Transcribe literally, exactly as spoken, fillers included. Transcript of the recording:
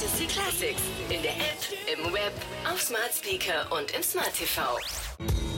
Fantasy Classics. In der App, im Web, auf Smart Speaker und im Smart T V.